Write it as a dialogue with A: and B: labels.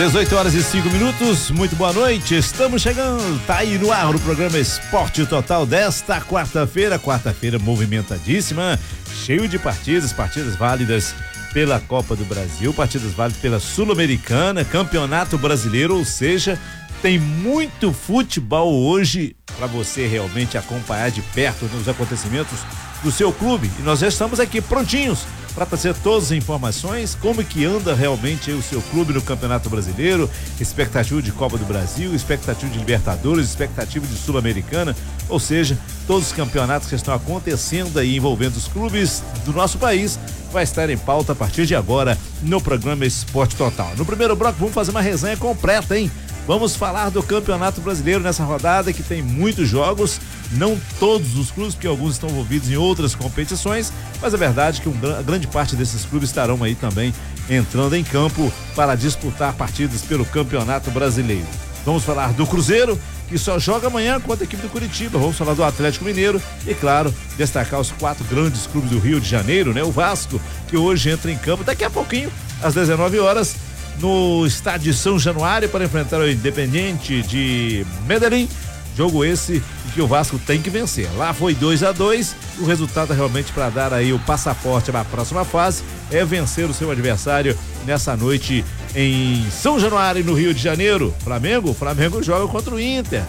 A: 18h05, muito boa noite, estamos chegando, tá aí no ar o programa Esporte Total desta quarta-feira movimentadíssima, cheio de partidas válidas pela Copa do Brasil, partidas válidas pela Sul-Americana, Campeonato Brasileiro, ou seja, tem muito futebol hoje para você realmente acompanhar de perto os acontecimentos do seu clube, e nós já estamos aqui prontinhos para trazer todas as informações, como que anda realmente o seu clube no Campeonato Brasileiro, expectativa de Copa do Brasil, expectativa de Libertadores, expectativa de Sul-Americana, ou seja, todos os campeonatos que estão acontecendo aí envolvendo os clubes do nosso país, vai estar em pauta a partir de agora no programa Esporte Total. No primeiro bloco vamos fazer uma resenha completa, hein? Vamos falar do Campeonato Brasileiro nessa rodada que tem muitos jogos, não todos os clubes, porque alguns estão envolvidos em outras competições, mas é verdade que a grande parte desses clubes estarão aí também entrando em campo para disputar partidas pelo Campeonato Brasileiro. Vamos falar do Cruzeiro, que só joga amanhã contra a equipe do Curitiba. Vamos falar do Atlético Mineiro e, claro, destacar os 4 grandes clubes do Rio de Janeiro, né? O Vasco, que hoje entra em campo daqui a pouquinho, às 19 horas, no estádio de São Januário para enfrentar o Independiente de Medellín. Jogo esse que o Vasco tem que vencer. Lá foi 2-2, o resultado realmente para dar aí o passaporte para a próxima fase é vencer o seu adversário nessa noite em São Januário, no Rio de Janeiro. Flamengo joga contra o Inter.